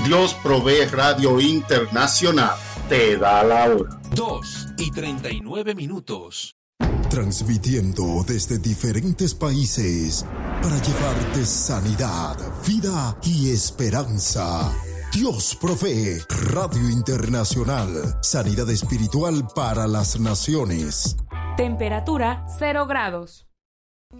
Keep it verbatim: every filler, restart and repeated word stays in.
Dios Provee Radio Internacional te da la hora. dos y treinta y nueve minutos. Transmitiendo desde diferentes países para llevarte sanidad, vida y esperanza. Dios Provee Radio Internacional. Sanidad espiritual para las naciones. Temperatura cero grados.